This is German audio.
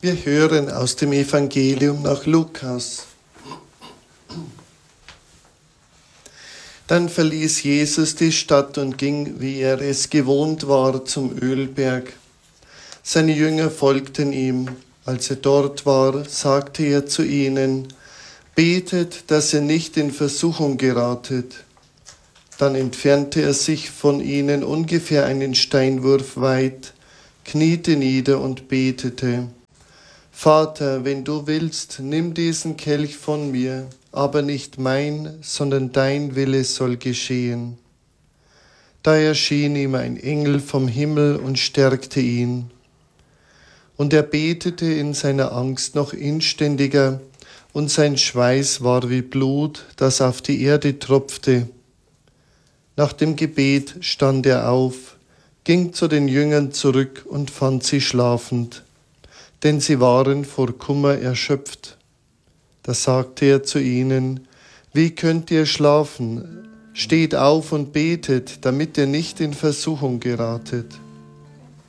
Wir hören aus dem Evangelium nach Lukas. Dann verließ Jesus die Stadt und ging, wie er es gewohnt war, zum Ölberg. Seine Jünger folgten ihm. Als er dort war, sagte er zu ihnen: Betet, dass ihr nicht in Versuchung geratet. Dann entfernte er sich von ihnen ungefähr einen Steinwurf weit, kniete nieder und betete: Vater, wenn du willst, nimm diesen Kelch von mir, aber nicht mein, sondern dein Wille soll geschehen. Da erschien ihm ein Engel vom Himmel und stärkte ihn. Und er betete in seiner Angst noch inständiger, und sein Schweiß war wie Blut, das auf die Erde tropfte. Nach dem Gebet stand er auf, ging zu den Jüngern zurück und fand sie schlafend, denn sie waren vor Kummer erschöpft. Da sagte er zu ihnen: Wie könnt ihr schlafen? Steht auf und betet, damit ihr nicht in Versuchung geratet.